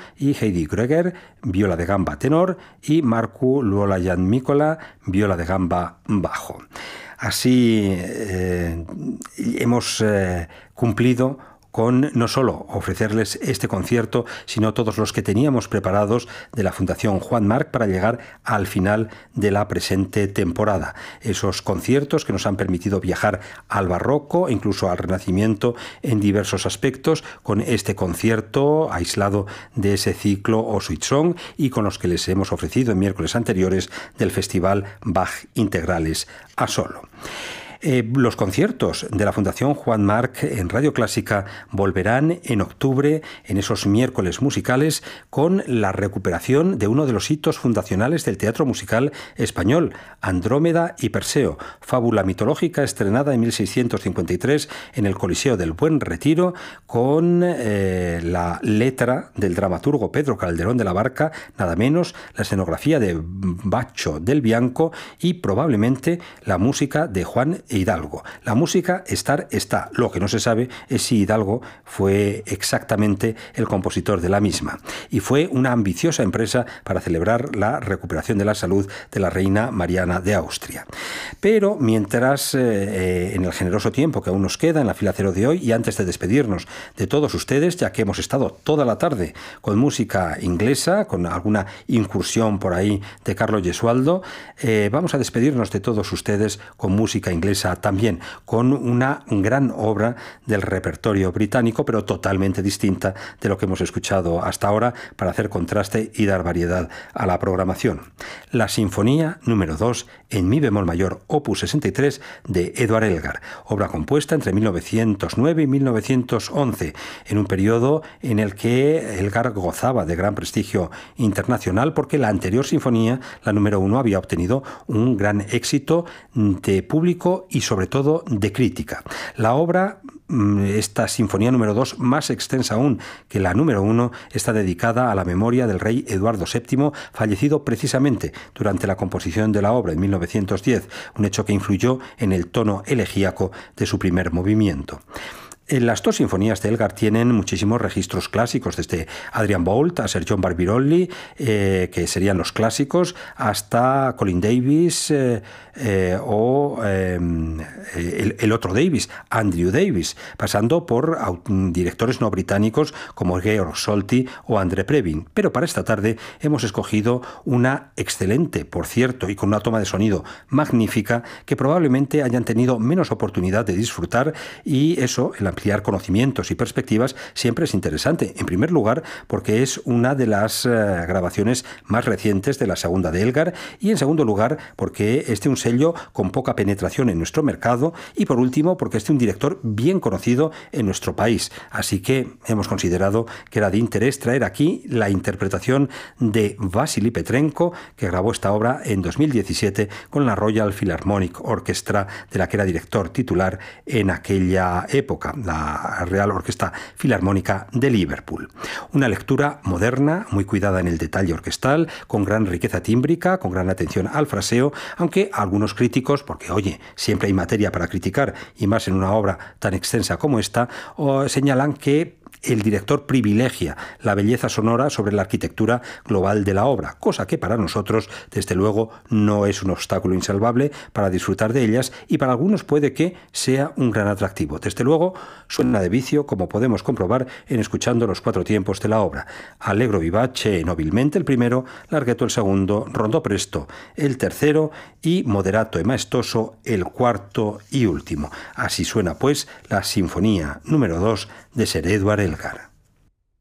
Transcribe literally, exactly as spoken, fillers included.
y Heidi Gröger, viola de gamba tenor, y Markku Luolajan-Mikkola, viola de gamba bajo. Así eh, hemos eh, cumplido con no solo ofrecerles este concierto, sino todos los que teníamos preparados de la Fundación Juan March para llegar al final de la presente temporada. Esos conciertos que nos han permitido viajar al barroco, incluso al Renacimiento en diversos aspectos, con este concierto aislado de ese ciclo O Sweet Song y con los que les hemos ofrecido en miércoles anteriores del Festival Bach Integrales a Solo. Eh, los conciertos de la Fundación Juan March en Radio Clásica volverán en octubre, en esos miércoles musicales, con la recuperación de uno de los hitos fundacionales del teatro musical español, Andrómeda y Perseo, fábula mitológica estrenada en mil seiscientos cincuenta y tres en el Coliseo del Buen Retiro, con eh, la letra del dramaturgo Pedro Calderón de la Barca, nada menos, la escenografía de Baccio del Bianco y probablemente la música de Juan Hidalgo. La música estar está. Lo que no se sabe es si Hidalgo fue exactamente el compositor de la misma. Y fue una ambiciosa empresa para celebrar la recuperación de la salud de la reina Mariana de Austria. Pero mientras, eh, en el generoso tiempo que aún nos queda en la fila cero de hoy, y antes de despedirnos de todos ustedes, ya que hemos estado toda la tarde con música inglesa, con alguna incursión por ahí de Carlo Gesualdo, eh, vamos a despedirnos de todos ustedes con música inglesa también, con una gran obra del repertorio británico, pero totalmente distinta de lo que hemos escuchado hasta ahora, para hacer contraste y dar variedad a la programación. La Sinfonía número dos en mi bemol mayor, opus sesenta y tres, de Edward Elgar, obra compuesta entre mil novecientos nueve y mil novecientos once, en un periodo en el que Elgar gozaba de gran prestigio internacional, porque la anterior sinfonía, la número uno, había obtenido un gran éxito de público y sobre todo de crítica. La obra, esta sinfonía número dos, más extensa aún que la número uno, está dedicada a la memoria del rey Eduardo séptimo, fallecido precisamente durante la composición de la obra en mil novecientos diez, un hecho que influyó en el tono elegíaco de su primer movimiento. Las dos sinfonías de Elgar tienen muchísimos registros clásicos, desde Adrian Boult a Sir John Barbirolli, eh, que serían los clásicos, hasta Colin Davis eh, eh, o eh, el, el otro Davis, Andrew Davis, pasando por directores no británicos como Georg Solti o André Previn. Pero para esta tarde hemos escogido una excelente, por cierto, y con una toma de sonido magnífica, que probablemente hayan tenido menos oportunidad de disfrutar, y eso, el ampliar conocimientos y perspectivas, siempre es interesante. En primer lugar, porque es una de las eh, grabaciones más recientes de la segunda de Elgar, y en segundo lugar, porque es de un sello con poca penetración en nuestro mercado, y por último, porque es de un director bien conocido en nuestro país. Así que hemos considerado que era de interés traer aquí la interpretación de Vasily Petrenko, que grabó esta obra en dos mil diecisiete con la Royal Philharmonic Orchestra, de la que era director titular en aquella época, la Real Orquesta Filarmónica de Liverpool. Una lectura moderna, muy cuidada en el detalle orquestal, con gran riqueza tímbrica, con gran atención al fraseo, aunque algunos críticos, porque oye, siempre hay materia para criticar, y más en una obra tan extensa como esta, o señalan que el director privilegia la belleza sonora sobre la arquitectura global de la obra, cosa que para nosotros, desde luego, no es un obstáculo insalvable para disfrutar de ellas, y para algunos puede que sea un gran atractivo. Desde luego, suena de vicio, como podemos comprobar en escuchando los cuatro tiempos de la obra. Allegro vivace nobilmente el primero, larghetto el segundo, rondó presto el tercero y moderato e maestoso el cuarto y último. Así suena, pues, la Sinfonía número dos de Sir Edward Elgar.